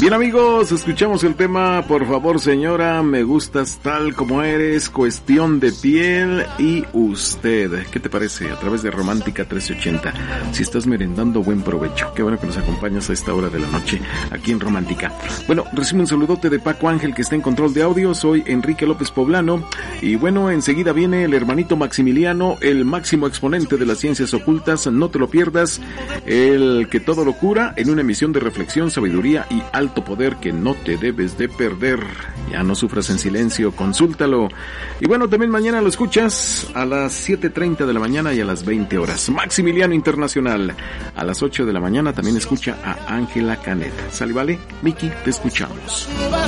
Bien, amigos, escuchamos el tema Por favor, señora, me gustas tal como eres, Cuestión de piel y usted. ¿Qué te parece? A través de Romántica 1380. Si estás merendando, buen provecho. Qué bueno que nos acompañas a esta hora de la noche aquí en Romántica. Bueno, recibo un saludote de Paco Ángel, que está en control de audio. Soy Enrique López Poblano. Y bueno, enseguida viene el hermanito Maximiliano, el máximo exponente de las ciencias ocultas. No te lo pierdas. El que todo lo cura, en una emisión de reflexión, sabiduría y alto poder que no te debes de perder. Ya no sufras en silencio, consúltalo. Y bueno, también mañana lo escuchas a las 7:30 de la mañana y a las 20 horas. Maximiliano Internacional. A las 8 de la mañana también escucha a Ángela Canet. ¿Sale, vale? Miki, te escuchamos.